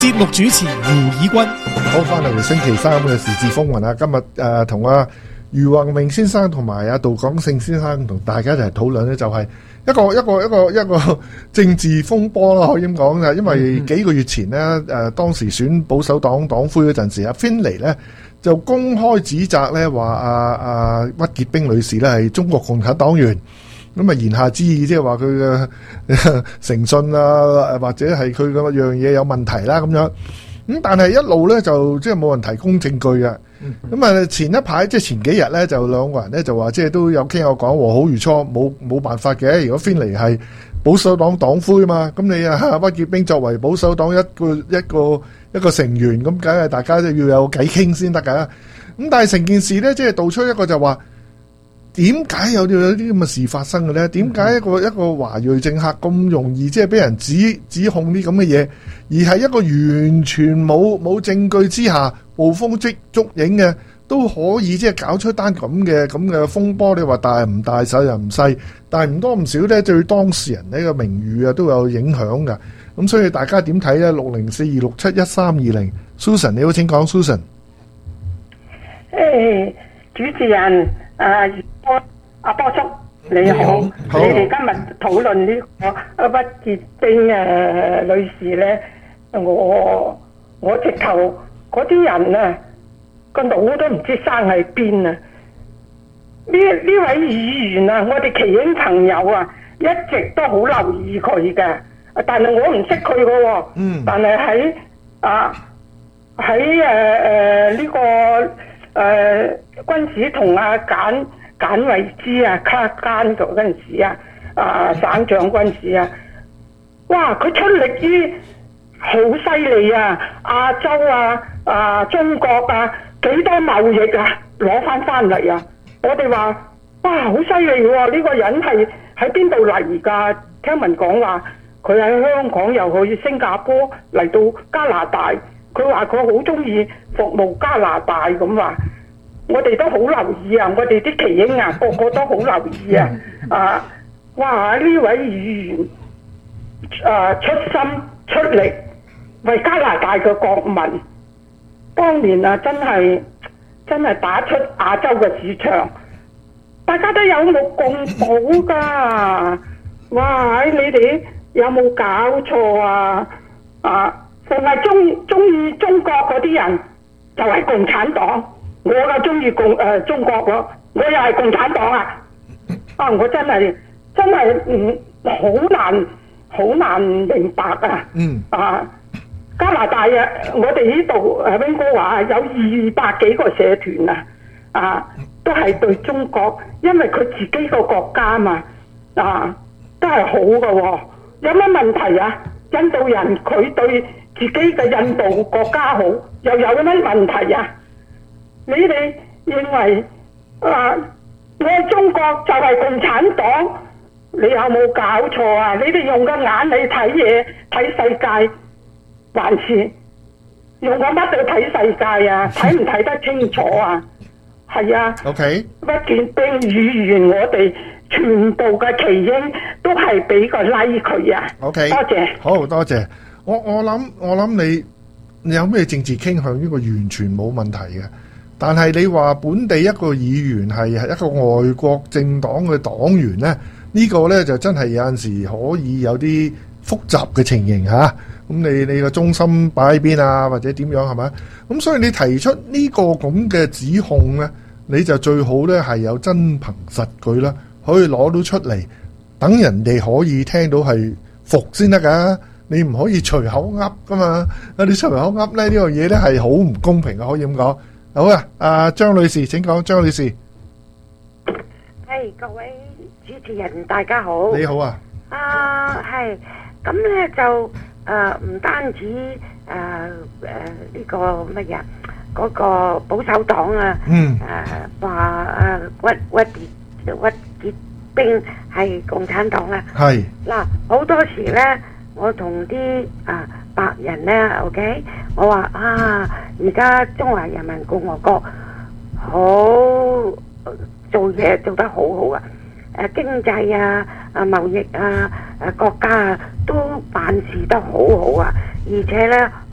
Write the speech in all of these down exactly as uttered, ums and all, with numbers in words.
節目主持胡以軍， 好，翻嚟星期三嘅時事風雲啊！今日誒同阿余宏明先生同埋阿杜廣勝先生同大家一齊討論呢，就係一個一個一個一個政治風波啦，可以咁講啊！因為幾個月前呢，誒、呃、當時選保守黨黨魁嗰陣時，阿芬妮呢就公開指責呢話阿阿屈潔冰女士呢係中國共產黨員。咁啊，言下之意即係話佢嘅誠信啊，或者係佢嘅樣嘢有問題啦咁樣。咁但係一路咧就即係冇人提供證據嘅。咁啊，前一排即係前幾日咧，就兩個人咧就話即係都有傾有講，和好如初，冇冇辦法嘅。如果芬妮係保守黨黨魁啊嘛，咁你啊屈潔冰作為保守黨一個一個一個成員，咁梗係大家都要有偈傾先得㗎。咁但係成件事咧，即係道出一個就話。點解有啲有啲咁嘅事發生嘅咧？點解一個一個華裔政客咁容易即係俾人指指控啲咁嘅嘢，而係一個完全冇冇證據之下捕風捉捉影嘅都可以即係搞出單咁嘅咁嘅風波？你話大唔大，細又唔細，但係唔多唔少咧，對當事人呢個名譽啊都有影響㗎。咁所以大家點睇咧？六零四二六七一三二零 Susan 你好，請講 Susan。 誒，主持人。啊，波阿波叔你好，你哋今日討論呢個屈潔冰誒女士咧，我我直頭嗰啲人啊個腦都唔知生喺邊啊！呢呢位議員啊，我哋奇英朋友啊，一直都好留意佢嘅，但係我唔識佢嘅喎。嗯。但係喺啊喺誒誒呢個。誒、呃，軍事同阿簡簡維之啊，卡奸嗰陣時啊，啊省長軍事啊，哇！佢出力於好犀利啊，亞洲啊，啊中國啊，幾多貿易啊，攞翻翻嚟啊！我哋話哇，好犀利喎！呢個人係喺邊度嚟㗎？聽聞講話佢喺香港又去新加坡嚟到加拿大。佢話佢好中意服務加拿大咁話，我哋都好留意啊！我哋啲奇英啊，個個都好留意啊！啊，哇！呢位議員啊，出心出力為加拿大嘅國民，當年啊，真係真係打出亞洲嘅市場，大家都有目共睹㗎！哇！你哋有冇搞錯啊？啊！淨係中中意中國嗰啲人就係共產黨，我就中意共誒、呃、中國咯，我又係共產黨啊！啊，我真係真係唔好難好難明白啊！嗯啊，加拿大啊，我哋呢度誒溫哥華有二百幾個社團啊，啊都係對中國，因為佢自己個國家嘛，啊都係好嘅喎、哦，有乜問題啊？印度人佢對自己嘅印度國家好，又有乜問題啊？你哋認為啊，我中國就係共產黨，你有冇搞錯啊？你哋用個眼嚟睇嘢睇世界，還是用個乜嚟睇世界啊？睇唔睇得清楚啊？係啊。OK。屈潔冰議員，我哋全部嘅奇英都係俾個 like 佢啊。OK。多謝。 好多謝。我我諗我諗你你有咩政治傾向呢個完全冇問題嘅，但係你話本地一個議員係一個外國政黨嘅黨員呢，呢、這個呢就真係有陣時可以有啲複雜嘅情形吓。咁、啊、你你個中心擺喺邊啊，或者點樣係咪？咁所以你提出呢個咁嘅指控呢，你就最好呢係有真憑實據啦，可以攞到出嚟，等人哋可以聽到係服先得噶。你唔可以隨口噏噶嘛？你隨口噏咧，呢樣嘢咧係好唔公平嘅，可以咁講。好啊，阿張女士請講，張女士。 係各位主持人大家好。 你好啊。 啊係，咁咧就誒唔單止誒誒呢個乜嘢，嗰個保守黨啊，誒話誒屈屈潔屈潔冰係共產黨啊。係。嗱好多時咧。我同啲啊白人咧 ，OK， 我話啊，而家中華人民共和國好做嘢做得好好啊，誒、啊、經濟啊、啊貿易啊、誒、啊、國家啊都辦事得好好啊，而且咧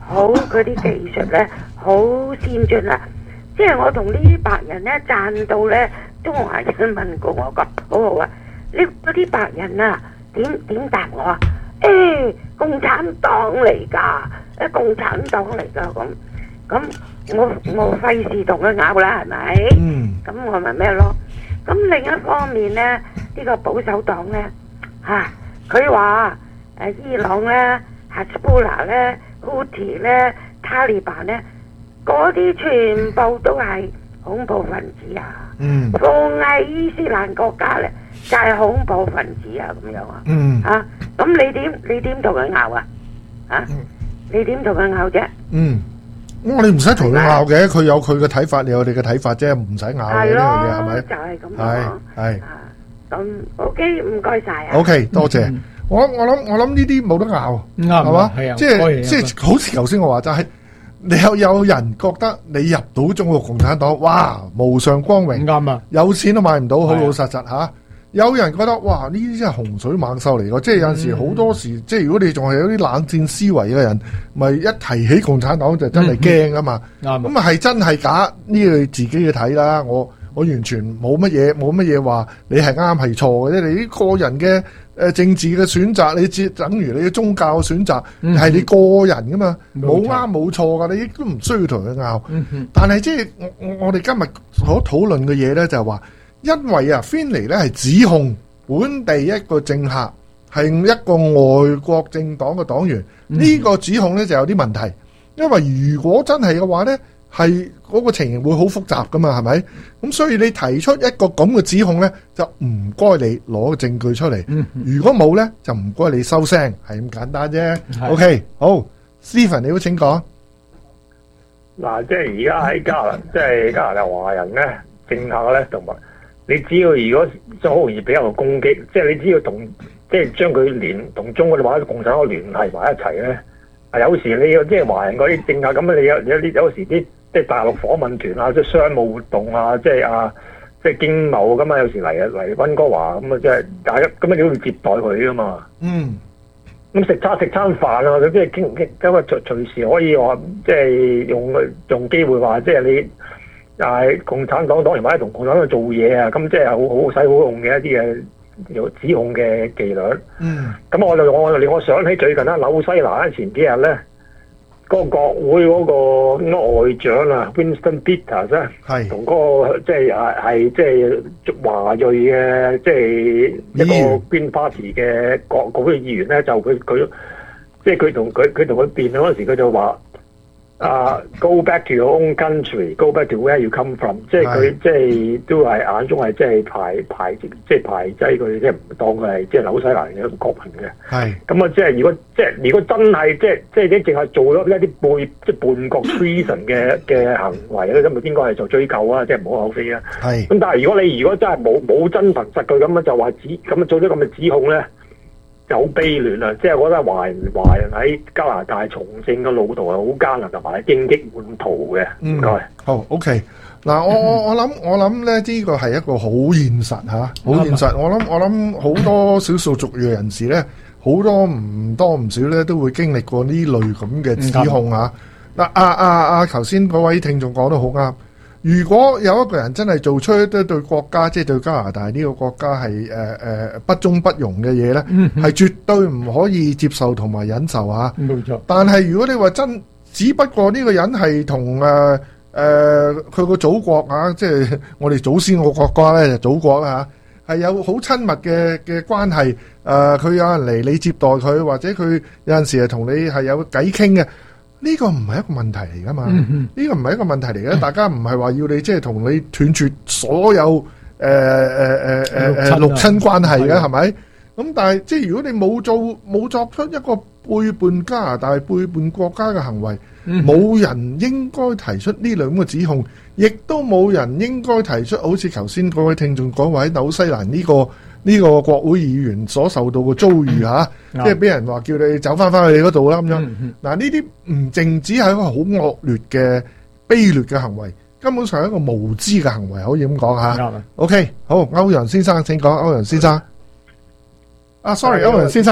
好嗰啲技術咧好先進啦。即係我同呢啲白人咧讚到咧，中華人問過我講好好啊。呢嗰啲白人啊，點點答我啊？誒、欸，共產黨嚟㗎，誒共產黨嚟㗎咁。咁我我費事同佢拗啦，係咪？嗯。咁我咪咩咯？咁另一方面咧，呢、呢個保守黨咧嚇，佢話誒伊朗咧、哈斯布拉咧、烏提咧、塔利班咧，嗰啲全部都係恐怖分子啊！嗯。逢係伊斯蘭國家咧，就係、係、恐怖分子啊！咁樣啊。嗯。嚇、啊，咁你點你點同佢拗啊？啊？嗯、你點同佢拗啫？ 嗯。咁我哋唔使同佢拗嘅，佢有佢嘅睇法，你有你嘅睇法啫，唔使拗嘅呢樣嘢，係咪？ 就係咁係係。 咁 OK， 唔該晒啊。 OK， 多謝。嗯、我我諗我諗呢啲冇得拗，係嘛？係啊，即係即係好似頭先我話就係，你有有人覺得你入到中國共產黨，哇，無上光榮，啱啊！有錢都買唔到，好老實實吓。有人覺得哇，呢啲真係洪水猛獸嚟㗎，即係有陣時好多時，嗯、即係如果你仲係有啲冷戰思維嘅人，咪一提起共產黨就真係驚啊嘛。咁啊係真係假呢？你自己去睇啦。我我完全冇乜嘢冇乜嘢話你係啱係錯嘅啫。你個人嘅誒政治嘅選擇，你只等於你嘅宗教嘅選擇係、嗯、你個人噶嘛，冇啱冇錯噶，你亦都唔需要同佢拗。嗯、但係即係我我我哋今日所討論嘅嘢咧，就係話。因為啊 Finlay 咧係指控本地一個政客係一個外國政黨嘅黨員，呢、嗯、個指控咧就有啲問題。因為如果真係嘅話咧，係嗰個情形會好複雜噶嘛，係咪？咁所以你提出一個咁嘅指控咧，就唔該你攞個證據出嚟。嗯、如果冇咧，就唔該你收聲，係咁簡單啫。OK， 好 ，Stephen 你好請講。 嗱，即係而家喺加拿，即係加拿大華人咧，政客咧同埋。你只要如果就好容易俾人攻擊，即係你只要同即係將佢聯同中國或者共產黨聯繫埋一齊咧，啊有時你即係華人嗰啲政客咁，你有有啲有時啲即係大陸訪問團啊，即係商務活動啊，即係啊即係經貿咁啊，有時嚟啊嚟溫哥華咁啊，即係大家咁啊，你都要接待佢噶嘛。嗯。咁食餐食餐飯啊，咁即係傾傾咁啊，隨隨時可以話即係用用機會話即係你。係共產黨黨員或者同共產黨做嘢啊，咁即係好好使好用嘅一啲嘅有指控嘅伎倆。嗯，咁我就我令我想起最近啦，紐西蘭咧前幾日咧，嗰、那個國會嗰個外長啊 ，Winston Peters 咧，係同嗰個即係係係即係華裔嘅即係一個 Green Party 嘅國國會議員咧，就佢佢即係佢同佢佢同佢辯論嗰陣時，佢就話。啊、uh, ，Go back to your own country, go back to where you come from， 即係佢即係都係眼中係即係排排即係排擠佢，即係唔當佢係即係紐西蘭嘅國民嘅。係咁啊，即係如果即係如果真係即係即係你淨係做咗一啲背即係叛國 treason 嘅嘅行為咧，咁咪應該係做追究啊，即係唔好口非啊。係咁，但係如果你如果真係冇冇真憑實據咁樣就話指咁樣做咗咁嘅指控咧。就好悲戀啊！即係我覺得華人華人喺加拿大從政嘅路途係好艱難，同埋係荊棘滿途嘅。唔該、嗯。好 OK。嗱，我我我諗我諗咧，呢個係一個好現實嚇，好、啊、現實。我諗我諗好多少數族裔人士咧，好多唔多唔少咧，都會經歷過呢類咁嘅指控嚇。嗱、啊，阿阿阿頭先嗰位聽眾講得好啱。如果有一個人真係做出一啲對國家，即係對加拿大呢個國家係誒誒不忠不容嘅嘢咧，係、嗯、絕對唔可以接受同埋忍受嚇。冇錯。但係如果你話真，只不過呢個人係同誒誒佢個祖國啊，即係我哋祖先個國家咧，就祖國啦嚇，係有好親密嘅嘅關係。誒、呃，佢有人嚟你接待佢，或者佢有陣時係同你係有偈傾嘅。呢、這個唔係一個問題嚟噶嘛？呢、嗯、個唔係一個問題嚟嘅、嗯，大家唔係話要你即係同你斷絕所有誒誒誒誒誒陸親關係嘅係咪？咁但係即係如果你冇做冇作出一個背叛加拿大、背叛國家嘅行為，冇、嗯、人應該提出呢兩個指控，亦都冇人應該提出好似頭先嗰位聽眾講話喺紐西蘭呢、這個。呢、這個國會議員所受到嘅遭遇嚇、嗯，即係俾人話叫你走翻翻去你嗰度啦咁樣。嗱，呢啲唔淨止係一個好惡劣嘅卑劣嘅行為，根本上係一個無知嘅行為，可以咁講嚇。OK，好，歐陽先生請講，歐陽先生。啊，sorry，歐陽先生啊，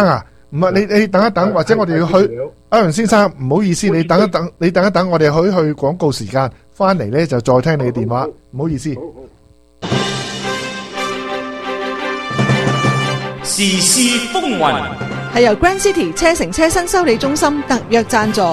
唔係你你等一等，或者我哋要去歐陽先生，唔好意思，你等一等，你等一等，我哋可以去廣告時間，翻嚟咧就再聽你電話，唔好意思。 時事風雲係由 Grand City 車城車身修理中心特約贊助。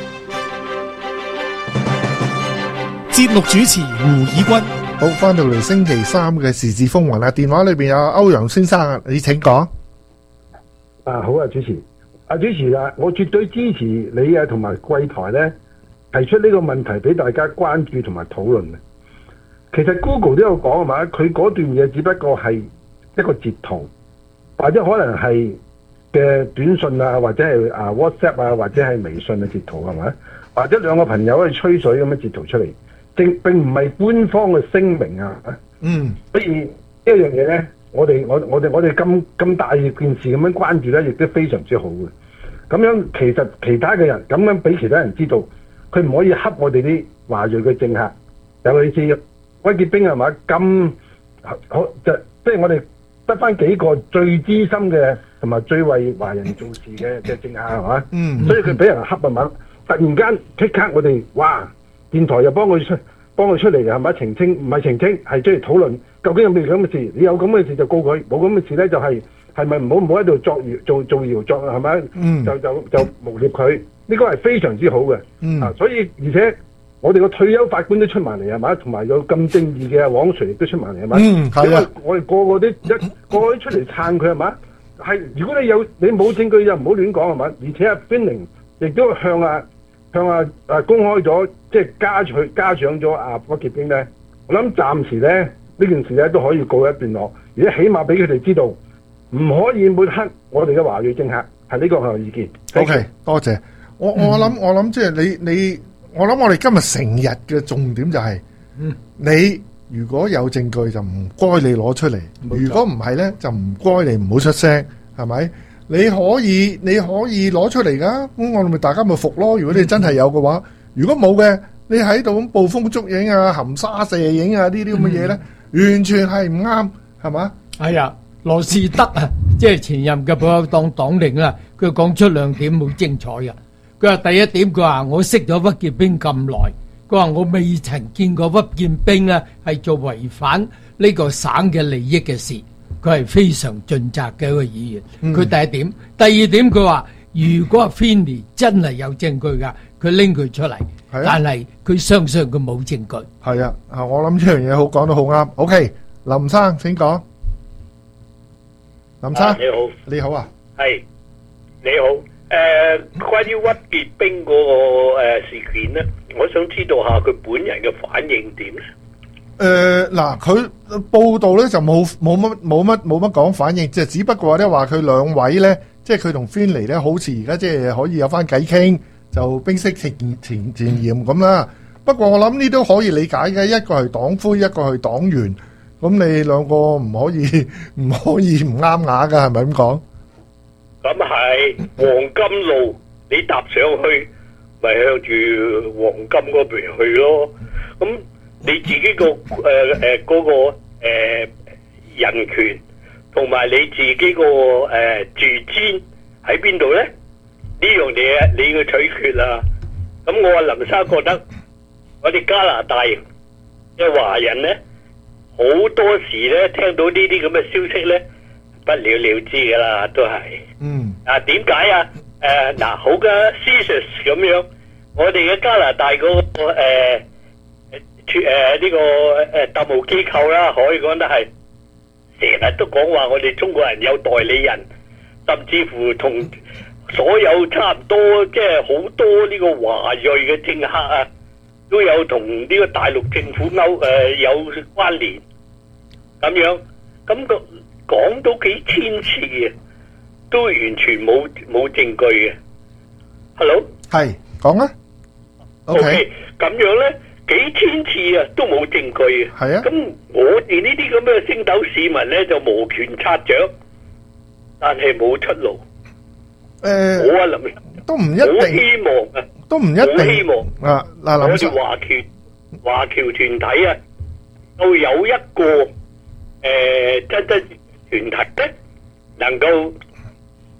節目主持胡以軍。 好，翻到嚟星期三嘅時事風雲啦，電話裏邊有歐陽先生，你請講。 啊，好啊，主持，啊主持啊，我絕對支持你啊，同埋貴台咧提出呢個問題俾大家關注同埋討論嘅。其實 Google 都有講啊嘛，佢嗰段嘢只不過係一個截圖，或者可能係嘅短信啊，或者係啊 WhatsApp 啊，或者係微信嘅截圖係咪？或者兩個朋友去吹水咁樣截圖出嚟，並並唔係官方嘅聲明啊。 嗯， 所以呢一樣嘢咧，我哋我我哋我哋咁咁大件事咁樣關注咧，亦都非常之好嘅。咁樣其實其他嘅人咁樣俾其他人知道，佢唔可以恰我哋啲華裔嘅政客，尤其是威傑兵係嘛，咁好就即係我哋得翻幾個最資深嘅同埋最為華人做事嘅嘅政客係嘛， 嗯， 所以佢俾人恰啊嘛，突然間即刻我哋哇電台又幫佢出幫佢出嚟嘅係咪澄清？唔係澄清係即係討論究竟有冇咁嘅事？你有咁嘅事就告佢，冇咁嘅事咧就係係咪唔好唔好喺度作謠做做謠作係咪？ 嗯， 就就就誣衊佢，呢個係非常之好嘅。 嗯， 啊，所以而且。我哋個退休法官都出埋嚟係嘛，同埋有咁正義嘅黃 Sir 亦都出埋嚟係嘛。 嗯，係啊。 我哋個個都一個個都出嚟撐佢係嘛。係如果你有你冇證據就唔好亂講係嘛。而且阿 Finning 亦都向啊向啊啊公開咗，即係加佢加上咗阿屈傑兵咧。我諗暫時咧呢件事咧都可以告一段落，而且起碼俾佢哋知道唔可以抹黑我哋嘅華裔政客，係呢個係我意見。 OK，多謝。我我諗我諗即係你你。我諗我哋今日成日嘅重點就係、是，嗯、你如果有證據就唔該你攞出嚟，如果唔係咧就唔該你唔好出聲，係咪？你可以你可以攞出嚟噶，咁我哋咪大家咪服咯。如果你真係有嘅話，如果冇嘅，你喺度咁捕風捉影啊、含沙射影啊呢啲咁嘅嘢咧，嗯、完全係唔啱，係嘛？ 係啊，羅士德啊，即係前任嘅保守黨黨領啊，佢講出兩點好精彩啊。佢話第一點，佢話我識咗屈傑兵咁耐，佢話我未曾見過屈傑兵咧係做違反呢個省嘅利益嘅事，佢係非常盡責嘅一個議員。佢、嗯、第一點，第二點佢話如果 Finley 真係有證據噶，佢拎佢出嚟，啊、但係佢相信佢冇證據。 係啊，啊我諗呢樣嘢好講得好啱。OK， 林生請講。林生、啊、 你好， 你好啊， 係你好。誒、呃，關於屈傑兵嗰、那個誒、呃、事件咧，我想知道下佢本人嘅反應點咧？ 誒，嗱，佢報道咧就冇冇乜冇乜冇乜講反應，即係只不過咧話佢兩位咧，即係佢同 Finley 咧，好似而家即係可以有翻偈傾，就冰釋前前前嫌咁啦。不過我諗呢都可以理解嘅，一個係黨魁，一個係黨員，咁你兩個唔可以唔可以唔啱牙噶，係咪咁講？ 咁係黃金路，你搭上去咪向住黃金嗰邊去咯。咁你自己個誒誒嗰個誒、呃、人權同埋你自己個誒、呃、住址喺邊度咧？呢樣嘢你要取決啦。咁我阿林生覺得我哋加拿大嘅華人咧，好多時咧聽到呢啲咁嘅消息咧，不了了之噶啦，都係。嗯。啊，點解啊？誒，嗱，好嘅 C S I S 咁樣，我哋嘅加拿大嗰、那個誒誒呢個誒特務機構啦，可以講得係成日都講話我哋中國人有代理人，甚至乎同所有差唔多，即係好多呢個華裔嘅政客啊，都有同呢個大陸政府勾誒、呃、有關聯咁樣，咁個講到幾千次嘅，都完全冇冇證據嘅。Hello， 係講啊。 OK，咁樣咧幾千次啊，都冇證據嘅。 係啊。 咁我哋呢啲咁嘅星斗市民咧，就無權察掌，但係冇出路。誒，我啊林都唔一定。 好希望啊， 都唔一定。 好希望啊嗱，林生， 我哋華僑華僑團體啊，都有一個誒真真團體咧，能夠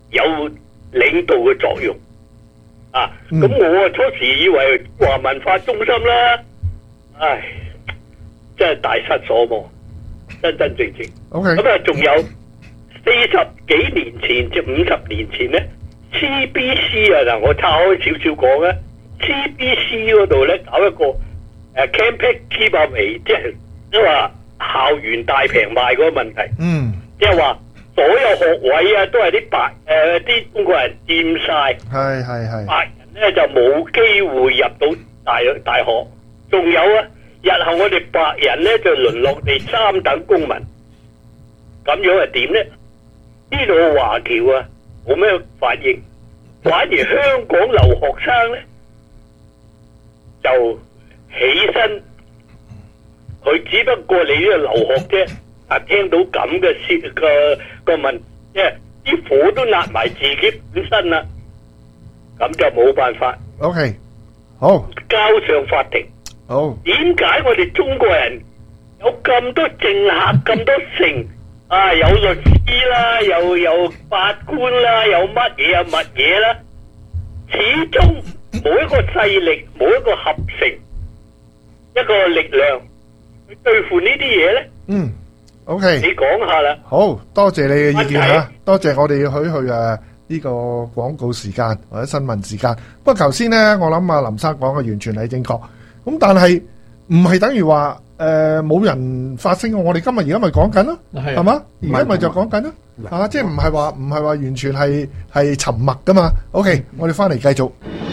有領導嘅作用啊！咁、嗯、我啊初時以為華文化中心啦，唉，真係大失所望，真真正正。 OK， 咁啊，仲有四十幾年前至五十年前咧 ，C B C 啊嗱，我岔開少少講啊 ，C B C 嗰度咧搞一個誒、啊、campus giveaway，即係即係話校園大平賣嗰個問題。嗯，即係話。所有學位啊，都係啲白誒啲、呃、中國人佔晒， 係係係， 白人咧就冇機會入到大大學。仲有啊，日後我哋白人咧就淪落地三等公民，咁樣係點咧？呢度嘅華僑啊，冇咩反應，反而香港留學生咧就起身，佢只不過你呢個留學啫。啊！聽到咁嘅事個個問，即係啲火都焫埋自己本身啦，咁就冇辦法。 OK，好， 交上法庭。 好， 點解我哋中國人有咁多政客咁多姓啊？有律師啦，又有法官啦，有乜嘢啊乜嘢啦？始終冇一個勢力，冇一個合成一個力量去對付呢啲嘢咧。 嗯。O K， 你講下啦。 好多謝你嘅意見吓，多謝我哋要許去誒呢個廣告時間或者新聞時間。不過頭先咧，我諗阿林生講嘅完全係正確。咁但係唔係等於話誒冇人發聲。我哋今日而家咪講緊咯，係嘛？而家咪就講緊咯，啊，即係唔係話唔係話完全係係沉默噶嘛。O K， 我哋翻嚟繼續。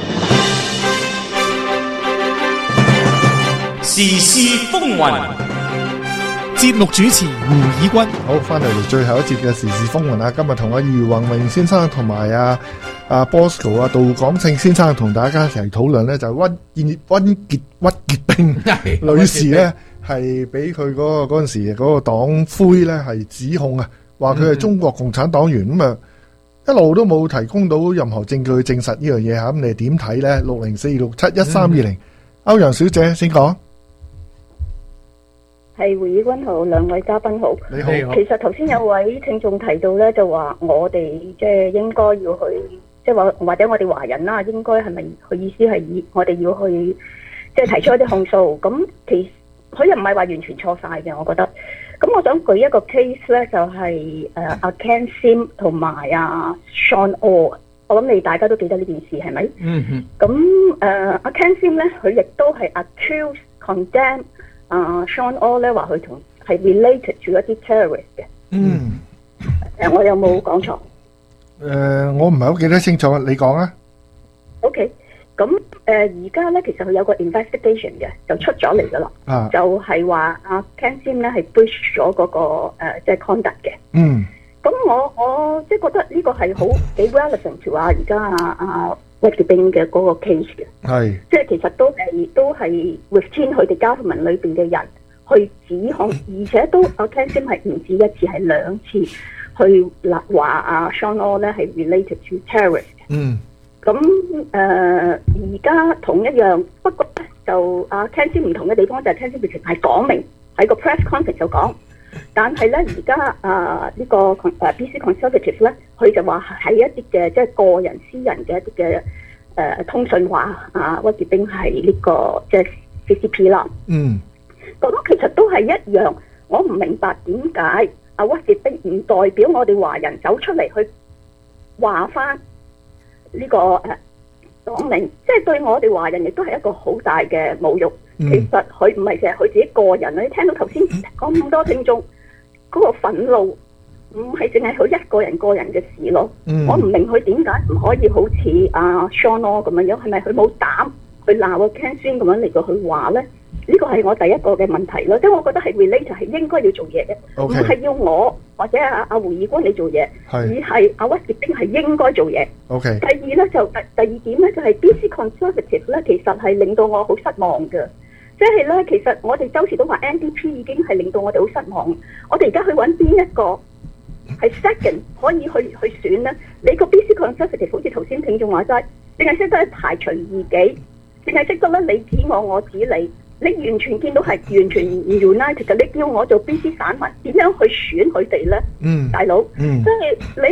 時事風雲。 節目主持胡以軍， 好，翻嚟嚟最後一節嘅時事風雲啊！今日同阿余宏榮先生同埋阿阿 Bosco 啊杜廣勝先生同大家一齊討論咧，就溫溫溫傑屈潔冰女士咧係俾佢嗰個嗰陣時嗰個黨魁咧係指控啊，話佢係中國共產黨員咁啊，一路都冇提供到任何證據去證實呢樣嘢吓，咁你點睇咧？六零四六七一三二零，歐陽小姐先講。 係胡以軍好，兩位嘉賓好。 你好。 其實頭先有位聽眾提到咧，就話我哋即係應該要去，即係話或者我哋華人啦，應該係咪佢意思係以我哋要去即係提出一啲控訴？咁其實佢又唔係話完全錯晒嘅，我覺得。咁我想舉一個 case 咧，就係誒阿 Ken Sim 同埋阿 Sean O。我諗你大家都記得呢件事係咪？嗯哼。咁誒阿 Ken Sim 咧，佢亦都係 accused condemn。啊、uh, ，Sean O 咧話佢同係 related 住一啲 terrorist 嘅。嗯。誒，我有冇講錯？誒、 呃，我唔係好記得清楚，你講啊。 OK，咁誒而家咧，其實佢有個 investigation 嘅，就出咗嚟噶啦。啊。就係話阿 Ken Sim 咧係 breach 咗嗰個誒即係 conduct 嘅。嗯。咁我我即係覺得呢個係好幾 relevant to 啊而家啊啊。屈潔冰嘅嗰個 case 嘅，係即係其實都係都係 within 佢哋 government 裏邊嘅人去指控，而且都阿 Ken Sim 係唔止一次，係兩次去話阿 Sean O 咧係 related to terrorist 嘅。嗯，咁誒而家同一樣，不過咧就阿 Ken Sim 唔同嘅地方就係 Ken Sim 直情係講明喺個 press conference 就講。但係咧，而家啊呢個誒 B C Conservative 咧，佢就話係一啲嘅即係個人私人嘅一啲嘅誒通訊話啊，屈潔冰係呢個即係 C C P 啦。嗯，咁其實都係一樣。我唔明白點解阿屈潔冰唔代表我哋華人走出嚟去話翻呢個誒講明，即係對我哋華人亦都係一個好大嘅侮辱。嗯、其實佢唔係淨係佢自己個人啊！你聽到頭先講咁多聽眾嗰個憤怒，唔係淨係佢一個人個人嘅事咯。嗯、我唔明佢點解唔可以好似阿 Sean O 咁樣樣，係咪佢冇膽去鬧個 Ken Sim 咁樣嚟到去話咧？呢個係我第一個嘅問題咯。即係我覺得係 relate 係應該要做嘢嘅，唔係 Okay. 要我或者阿阿胡以軍你做嘢，是而係阿屈潔冰係應該做嘢。Okay. 第二咧就第第二點咧就係 B C Conservative 咧，其實係令到我好失望嘅。即係咧，其實我哋周時都話 N D P 已經係令到我哋好失望。我哋而家去揾邊一個係 second 可以去去選咧？你個 B C Conservative 好似頭先聽眾話齋，淨係識得排除異己，淨係識得咧你指我，我指你，你完全見到係完全唔 united 嘅。你叫我做 B C 散民，點樣去選佢哋咧？嗯，大佬，嗯，即係你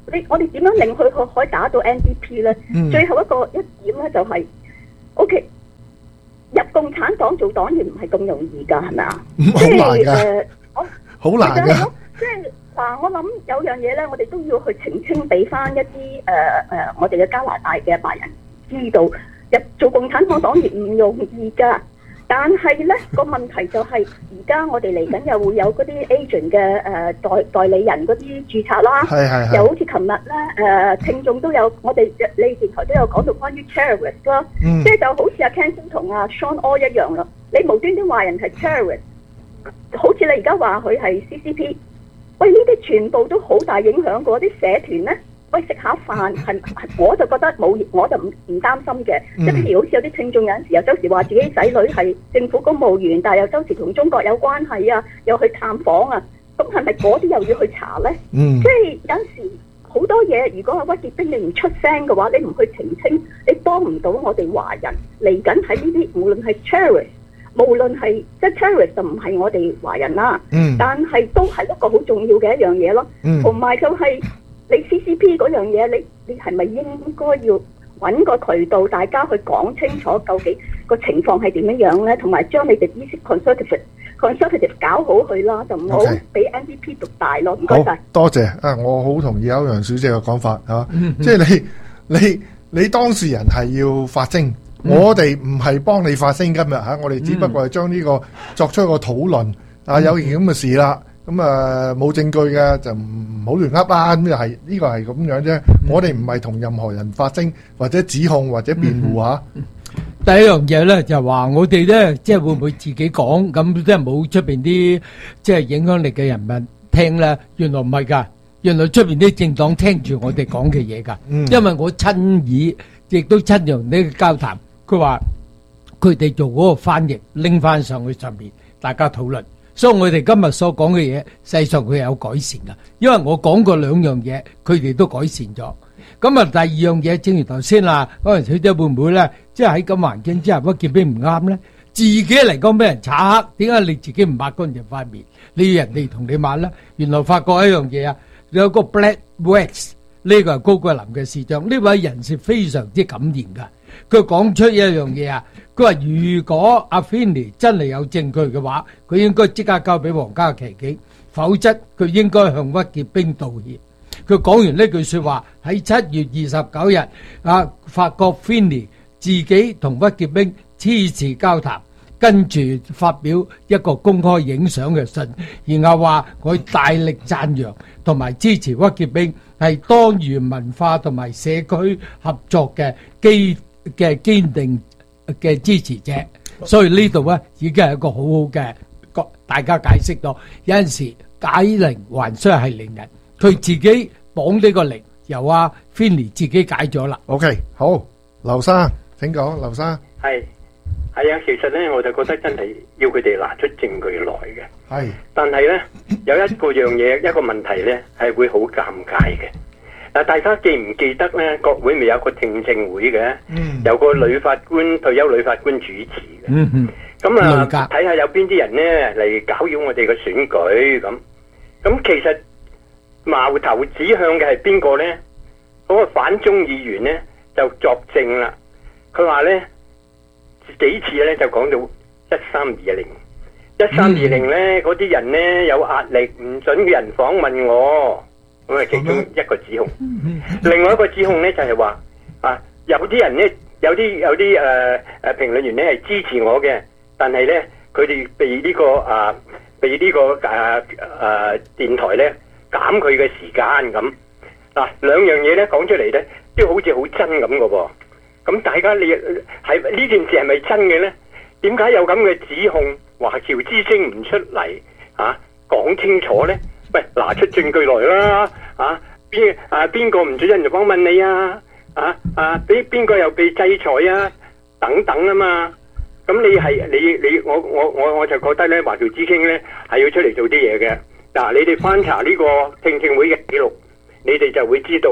你我哋點樣令佢可可以打到 N D P 咧？嗯、最後一個一點咧就係、是、，OK， 入共產黨做黨員唔係咁容易㗎，係咪啊？即係誒，我好難㗎。即係嗱，我諗有樣嘢咧，我哋都要去澄清俾翻一啲誒誒，我哋嘅加拿大嘅白人知道，入做共產黨黨員唔容易㗎。但係咧個問題就係，而家我哋嚟緊又會有嗰啲 agent 嘅誒代代理人嗰啲註冊啦，係係係又好似琴日咧誒聽眾都有，我哋你電台都有講到關於 terrorist 啦，嗯、即係就好似阿 Ken 先同阿 Sean All 一樣啦，你無端端話人係 terrorist， 好似你而家話佢係 C C P， 喂呢啲全部都好大影響過啲社團咧。喂，食下飯係，我就覺得冇，我就唔唔擔心嘅。即係譬如好似有啲聽眾有陣時又周時話自己仔女係政府公務員，但係又周時同中國有關係啊，又去探訪啊，咁係咪嗰啲又要去查咧？嗯，即係有陣時好多嘢，如果係屈傑兵你唔出聲嘅話，你唔去澄清，你幫唔到我哋華人嚟緊喺呢啲，無論係 terrorist， 無論係即係 terrorist 就唔係我哋華人啦。嗯，但係都係一個好重要嘅一樣嘢咯。嗯，同埋就係、是。你 C C P 嗰樣嘢，你你係咪應該要揾個渠道，大家去講清楚究竟個情況係點樣樣咧？同埋將你哋啲 conservative conservative 搞好佢啦，就唔好俾 N D P 獨大咯。唔該晒，多謝啊！我好同意歐陽小姐嘅講法嚇，嗯嗯、即係你你你當事人係要發聲，嗯、我哋唔係幫你發聲今日嚇，我哋只不過係將呢個作出一個討論、嗯、啊，有件咁嘅事啦。咁啊冇證據嘅就唔好亂噏啦，咁又係呢個係咁樣啫。嗯、我哋唔係同任何人發聲或者指控或者辯護嚇。嗯、第一樣嘢咧就係話我哋咧即係會唔會自己講咁，即係冇出邊啲即係影響力嘅人物聽咧？原來唔係㗎，原來出邊啲政黨聽住我哋講嘅嘢㗎。嗯、因為我親耳亦都親用呢個交談，佢話佢哋做嗰個翻譯拎翻上去上面，大家討論。所以我哋今日所講嘅嘢，實際上佢有改善噶，因為我講過兩樣嘢，佢哋都改善咗。咁啊，第二樣嘢，正如頭先啦，可能小姐會唔會咧，即係喺咁環境之下，屈傑兵唔啱咧？自己嚟講俾人查黑，點解你自己唔抹乾淨塊面？你要人哋同你抹咧？原來發覺一樣嘢啊，有個 Black Wax， 呢個係高桂林嘅市長，呢位人士非常之敢言噶。佢講出一樣嘢啊，佢話如果阿 Finley 真係有證據嘅話，佢應該即刻交俾皇家騎警，否則佢應該向屈傑兵道歉。佢講完呢句說話喺七月二十九日啊，發覺 Finley 自己同屈傑兵黐詞交談，跟住發表一個公開影相嘅信，然後話佢大力讚揚同埋支持屈傑兵係多元文化同埋社區合作嘅基嘅堅定嘅支持者，所以呢度咧已經係一個好好嘅，大家解釋到有陣時解鈴還須係鈴人，佢自己綁呢個鈴，由阿 Finley 自己解咗啦。OK， 好，劉生請講，劉生係係啊，其實咧我就覺得真係要佢哋拿出證據來嘅，係，但係咧有一個樣嘢一個問題咧係會好尷尬嘅。嗱，大家記唔記得咧？國會咪有個聽證會嘅，嗯、有個女法官退休女法官主持嘅。咁、嗯、啊，睇下有邊啲人咧嚟攪擾我哋嘅選舉咁。咁其實矛頭指向嘅係邊個咧？嗰、那個反中議員咧就作證啦。佢話咧幾次咧就講到一三二零，一三二零咧嗰啲人咧有壓力，唔准嘅人訪問我。咁係其中一個指控，另外一個指控咧就係話啊，有啲人咧，有啲有啲誒誒評論員咧係支持我嘅，但係咧佢哋被呢、這個啊被、這個啊啊、電呢個誒誒電台咧減佢嘅時間咁。嗱、啊、兩樣嘢咧講出嚟咧，都好似好真咁嘅噃。咁大家你係呢件事係咪真嘅咧？點解有咁嘅指控？華僑之聲唔出嚟啊講清楚咧？喂，拿出證據來啦！啊，邊啊邊個唔准人就訪問你啊？啊啊，俾邊個又被制裁啊？等等啊嘛！咁你係你你我我我我就覺得咧，華僑之聲咧係要出嚟做啲嘢嘅。嗱、啊，你哋翻查呢個聽證會嘅記錄，你哋就會知道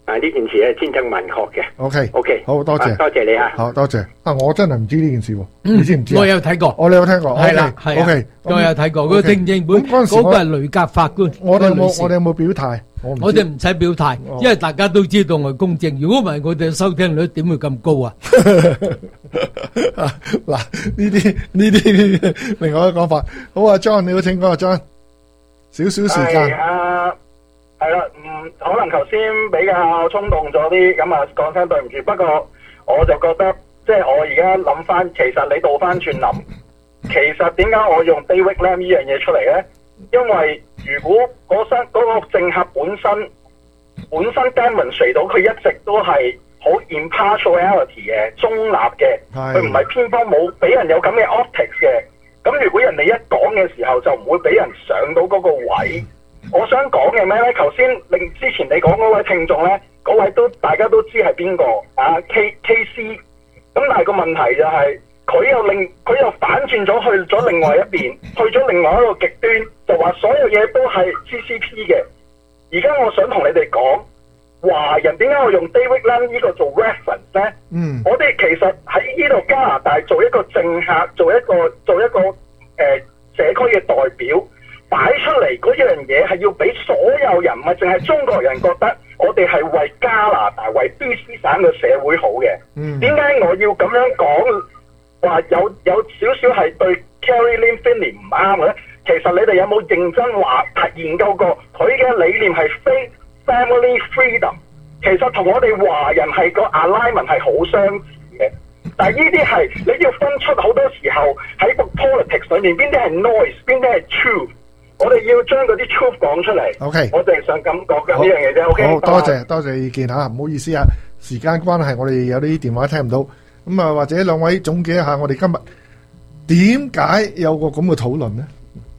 啊呢件事係千真萬確嘅。 OK OK， 好多謝， 多謝你啊， 好多謝。啊，我真係唔知呢件事喎， 嗯、 你知唔知？ 我有睇過， 我、哦、你有聽過？ 係啦，係 OK， 我有睇過嗰個聽證本，嗰個係雷格法官。 我哋有冇我哋有冇表態？ 我哋唔使表態，因為大家都知道我係公正。如果唔係，我哋收聽率點會咁高啊？ 嗱，呢啲呢啲另外一個講法。好啊 ，John， 你好，請講啊 ，John。少少時間。 係啊，係啦，嗯，可能頭先比較衝動咗啲，咁啊講聲對唔住。不過我就覺得，即係我而家諗翻，其實你倒翻轉諗，其實點解我用 David Lam 呢樣嘢出嚟咧？因為如果嗰身嗰個政客本身本身 demonstrate 到佢一直都係好 impartiality 嘅中立嘅，佢唔係偏幫，冇俾人有咁嘅 optics 嘅。咁如果人哋一講嘅時候就唔會俾人上到嗰個位。我想講嘅咩咧？頭先令之前你講嗰位聽眾咧，嗰位都大家都知係邊個啊 K K C。咁但係個問題就係、是。佢又令佢又反轉咗去咗另外一邊，去咗另外一個極端，就話所有嘢都係 C C P 嘅。而家我想同你哋講，華人點解我用 David Lam 呢個做 reference 咧？嗯，我哋其實喺呢度加拿大做一個政客，做一個做一個誒、呃、社區嘅代表，擺出嚟嗰樣嘢係要俾所有人，唔係淨係中國人覺得我哋係為加拿大、為 B C 省嘅社會好嘅。嗯，點解我要咁樣講？話有有少少係對 Carrie Lim Finley 唔啱嘅咧，其實你哋有冇認真話研究過佢嘅理念係 faith family freedom？其實同我哋華人係個 alignment 係好相似嘅，但係呢啲係你要分出好多時候喺個 politics 上面邊啲係 noise， 邊啲係 truth， 我哋要將嗰啲 truth 講出嚟。OK， 我淨係想咁講緊呢樣嘢啫。OK， 好多謝多謝意見吓，唔好意思啊，時間關係我哋有啲電話聽唔到。咁啊，或者兩位總結一下，我哋今日點解有個咁嘅討論呢？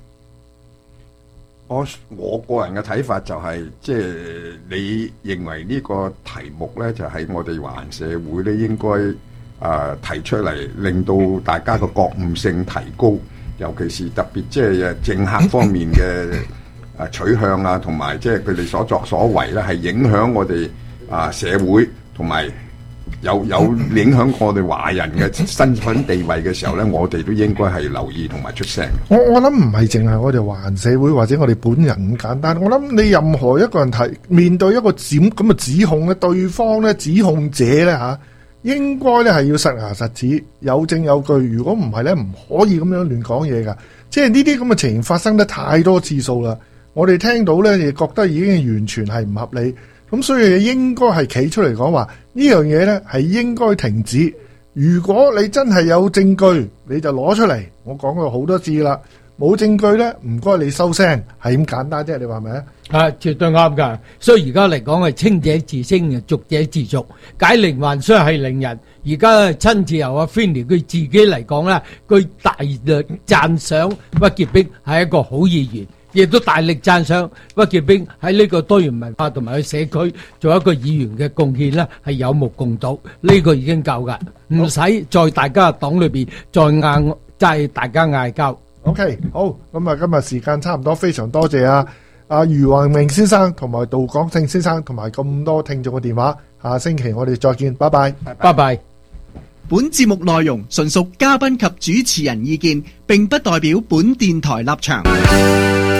我我個人嘅睇法就係、是，即、就、係、是、你認為呢個題目咧，就喺、是、我哋華人社會咧，應該啊、呃、提出嚟，令到大家嘅覺悟性提高，尤其是特別即係政客方面嘅啊取向啊，同埋即係佢哋所作所為咧，係影響我哋啊、呃、社會同埋。有有影響我哋華人嘅身份地位嘅時候咧，我哋都應該係留意同埋出聲。 我我諗唔係淨係我哋華人社會或者我哋本人咁簡單。我諗你任何一個人提面對一個指咁嘅指控咧，對方咧指控者咧吓，應該咧係要實牙實齒，有證有據。如果唔係咧，唔可以咁樣亂講嘢噶。即係呢啲咁嘅情形發生得太多次數啦，我哋聽到咧亦覺得已經完全係唔合理。咁所以應該係企出嚟講話呢樣嘢咧係應該停止。如果你真係有證據，你就攞出嚟。我講過好多次啦，冇證據咧，唔該你收聲，係咁簡單啫。你話係咪啊？ 係絕對啱噶。所以而家嚟講係清者自清，濁者自濁，解鈴還須繫鈴人。而家親自由阿 Finley 佢自己嚟講咧，佢大力讚賞屈潔彬係一個好議員。亦都大力讚賞屈潔彬喺呢個多元文化同埋喺社區做一個議員嘅貢獻咧，係有目共睹。呢、這個已經夠噶，唔使在大家黨裏邊再嗌，即係大家嗌交。 OK， 好，咁啊，今日時間差唔多，非常多謝啊阿余宏明先生同埋杜廣勝先生同埋咁多聽眾嘅電話。下星期我哋再見，拜拜， 拜拜。 本節目內容純屬嘉賓及主持人意見，並不代表本電台立場。